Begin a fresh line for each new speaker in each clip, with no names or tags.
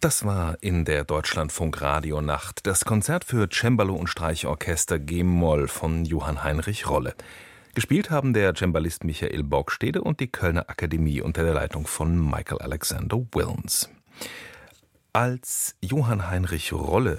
Das war in der Deutschlandfunk-Radionacht das Konzert für Cembalo und Streichorchester G-Moll von Johann Heinrich Rolle. Gespielt haben der Cembalist Michael Borgstede und die Kölner Akademie unter der Leitung von Michael Alexander Wilms. Als Johann Heinrich Rolle...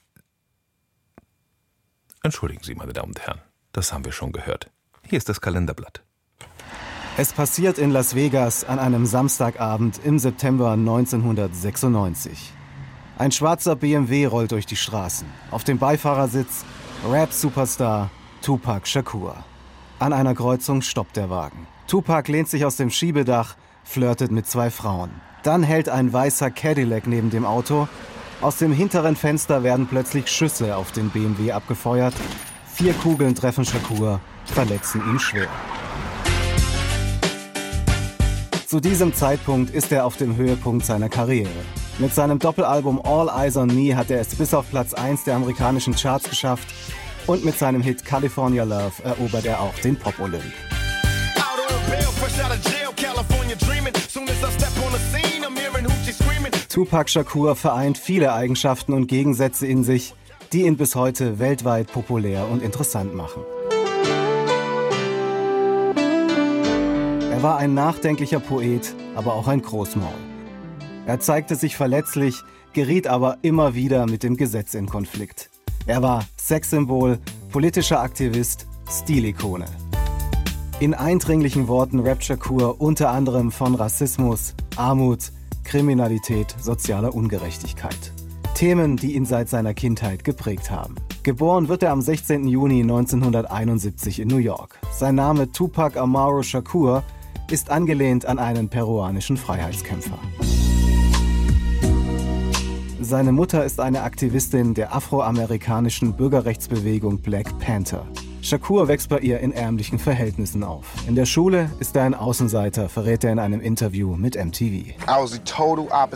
Entschuldigen Sie, meine Damen und Herren, das haben wir schon gehört. Hier ist das Kalenderblatt.
Es passiert in Las Vegas an einem Samstagabend im September 1996. Ein schwarzer BMW rollt durch die Straßen. Auf dem Beifahrersitz Rap-Superstar Tupac Shakur. An einer Kreuzung stoppt der Wagen. Tupac lehnt sich aus dem Schiebedach, flirtet mit zwei Frauen. Dann hält ein weißer Cadillac neben dem Auto. Aus dem hinteren Fenster werden plötzlich Schüsse auf den BMW abgefeuert. 4 Kugeln treffen Shakur, verletzen ihn schwer. Zu diesem Zeitpunkt ist er auf dem Höhepunkt seiner Karriere. Mit seinem Doppelalbum All Eyes on Me hat er es bis auf Platz 1 der amerikanischen Charts geschafft und mit seinem Hit California Love erobert er auch den Pop-Olymp. Tupac Shakur vereint viele Eigenschaften und Gegensätze in sich, die ihn bis heute weltweit populär und interessant machen. Er war ein nachdenklicher Poet, aber auch ein Großmaul. Er zeigte sich verletzlich, geriet aber immer wieder mit dem Gesetz in Konflikt. Er war Sexsymbol, politischer Aktivist, Stilikone. In eindringlichen Worten rappt Shakur unter anderem von Rassismus, Armut, Kriminalität, sozialer Ungerechtigkeit. Themen, die ihn seit seiner Kindheit geprägt haben. Geboren wird er am 16. Juni 1971 in New York. Sein Name Tupac Amaru Shakur ist angelehnt an einen peruanischen Freiheitskämpfer. Seine Mutter ist eine Aktivistin der afroamerikanischen Bürgerrechtsbewegung Black Panther. Shakur wächst bei ihr in ärmlichen Verhältnissen auf. In der Schule ist er ein Außenseiter, verrät er in einem Interview mit MTV.